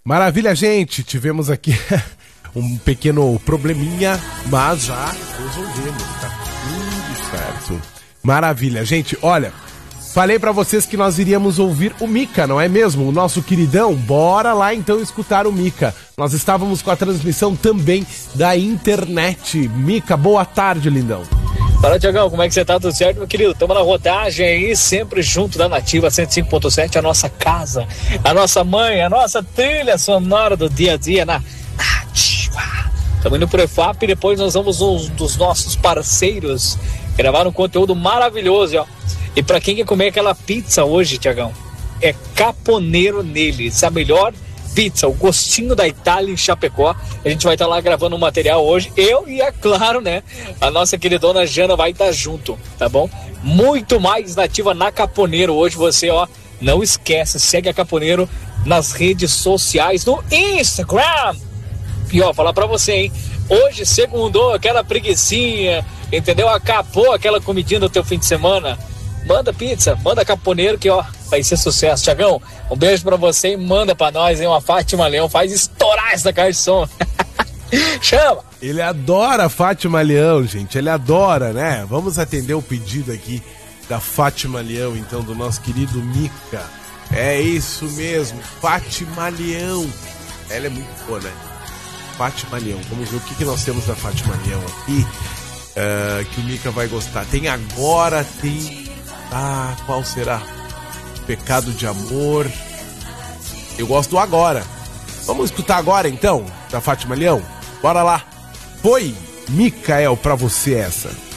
Maravilha, gente. Tivemos aqui um pequeno probleminha, mas já resolvemos. Tá tudo certo. Maravilha, gente. Olha, falei pra vocês que nós iríamos ouvir o Mika, não é mesmo? O nosso queridão. Bora lá então escutar o Mika. Nós estávamos com a transmissão também da internet. Mika, boa tarde, lindão. Fala, Tiagão, como é que você tá? Tudo certo, meu querido? Estamos na rodagem aí, sempre junto da Nativa 105.7, a nossa casa, a nossa mãe, a nossa trilha sonora do dia a dia na Nativa. Estamos indo pro EFAP e depois nós vamos um dos nossos parceiros gravar um conteúdo maravilhoso, ó. E pra quem quer comer aquela pizza hoje, Tiagão, é Caponeiro neles, a melhor pizza, o gostinho da Itália em Chapecó. A gente vai estar lá gravando um material hoje, eu e, é claro, né, a nossa queridona Jana vai estar junto, tá bom? Muito mais Nativa na Caponeiro hoje. Você, ó, não esquece, segue a Caponeiro nas redes sociais, no Instagram. E ó, falar pra você, hein, hoje segundou aquela preguicinha, entendeu? Acabou aquela comidinha do teu fim de semana. Manda pizza, manda Caponeiro que, ó, vai ser sucesso. Tiagão, um beijo pra você e manda pra nós, hein, uma Fátima Leão, faz estourar essa caixa de som. Chama! Ele adora a Fátima Leão, gente, ele adora, né? Vamos atender o pedido aqui da Fátima Leão, então, do nosso querido Mika. É isso mesmo, Fátima Leão. Ela é muito boa, né? Fátima Leão, vamos ver o que nós temos da Fátima Leão aqui, que o Mika vai gostar. Tem agora, tem... Ah, qual será? Pecado de Amor. Eu gosto do Agora. Vamos escutar agora então, da Fátima Leão? Bora lá. Foi, Micael, pra você essa.